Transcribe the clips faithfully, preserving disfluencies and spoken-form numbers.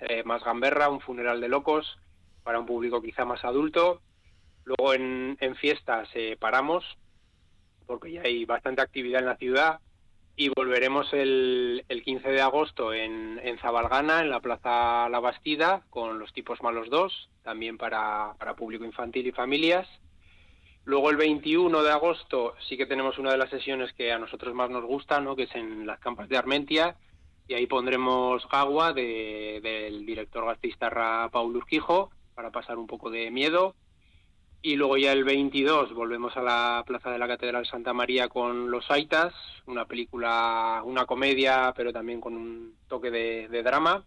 eh, más gamberra, un funeral de locos para un público quizá más adulto. Luego en, en fiestas eh, paramos porque ya hay bastante actividad en la ciudad y volveremos el, el quince de agosto en, en Zabalgana, en la Plaza La Bastida, con Los tipos malos dos, también para, para público infantil y familias. Luego el veintiuno de agosto sí que tenemos una de las sesiones que a nosotros más nos gusta, ¿no?, que es en las Campas de Armentia, y ahí pondremos Gagua de, del director Gazteiztarra Paul Urquijo para pasar un poco de miedo. Y luego ya el veintidós volvemos a la Plaza de la Catedral Santa María con Los Aitas, una película, una comedia, pero también con un toque de, de drama.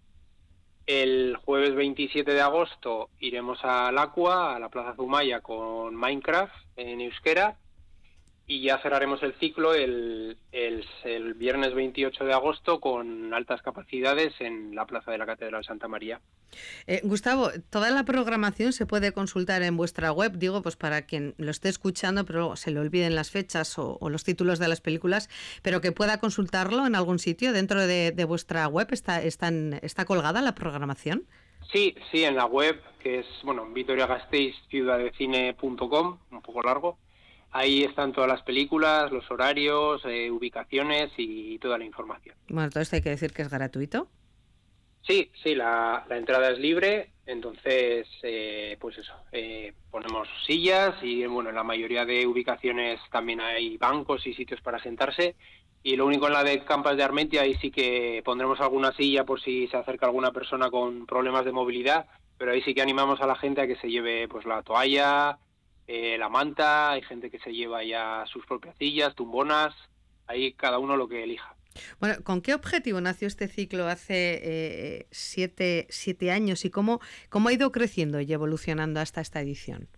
El jueves veintisiete de agosto iremos a Lacua, a la Plaza Zumaya, con Minecraft en euskera, y ya cerraremos el ciclo el, el, el viernes veintiocho de agosto con Altas capacidades en la Plaza de la Catedral Santa María. Eh, Gustavo, toda la programación se puede consultar en vuestra web, digo, pues para quien lo esté escuchando, pero luego se le olviden las fechas o, o los títulos de las películas, pero que pueda consultarlo en algún sitio dentro de, de vuestra web. ¿Está, está, en, ¿Está colgada la programación? Sí, sí, en la web, que es, bueno, vitoria gasteiz ciudad de cine punto com, un poco largo. Ahí están todas las películas, los horarios, eh, ubicaciones y toda la información. Bueno, todo esto hay que decir que es gratuito. Sí, sí, la, la entrada es libre, entonces, eh, pues eso, eh, ponemos sillas y, bueno, en la mayoría de ubicaciones también hay bancos y sitios para sentarse, y lo único en la de Campas de Armentia, ahí sí que pondremos alguna silla por si se acerca alguna persona con problemas de movilidad, pero ahí sí que animamos a la gente a que se lleve pues la toalla, eh, la manta, hay gente que se lleva ya sus propias sillas, tumbonas, ahí cada uno lo que elija. Bueno, ¿con qué objetivo nació este ciclo hace eh, siete, siete años y cómo, cómo ha ido creciendo y evolucionando hasta esta edición?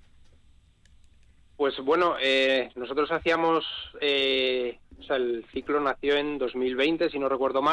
Pues bueno, eh, nosotros hacíamos, eh, o sea, el ciclo nació en dos mil veinte, si no recuerdo mal.